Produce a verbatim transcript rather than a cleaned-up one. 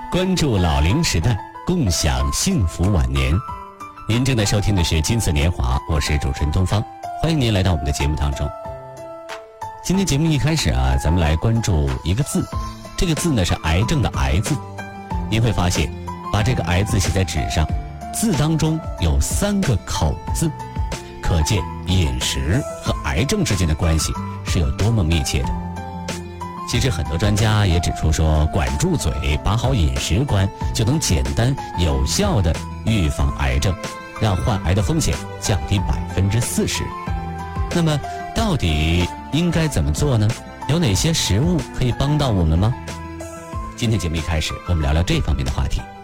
关注老龄时代，共享幸福晚年。您正在收听的是金色年华，我是主持人东方，欢迎您来到我们的节目当中。今天节目一开始啊，咱们来关注一个字，这个字呢是癌症的癌字。您会发现，把这个癌字写在纸上，字当中有三个口字，可见饮食和癌症之间的关系是有多么密切的。其实很多专家也指出说，管住嘴，把好饮食观，就能简单有效地预防癌症，让患癌的风险降低百分之四十。那么，到底应该怎么做呢？有哪些食物可以帮到我们吗？今天节目一开始，我们聊聊这方面的话题。